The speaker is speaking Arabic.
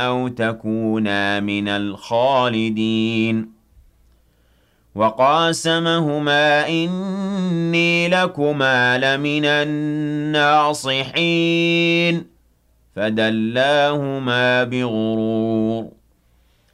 أَوْ تَكُونَا مِنَ الْخَالِدِينَ وَقَاسَمَهُمَا إِنِّي لَكُمَا لَمِنَ النَّاصِحِينَ فَدَلَّاهُمَا بِغُرُورٍ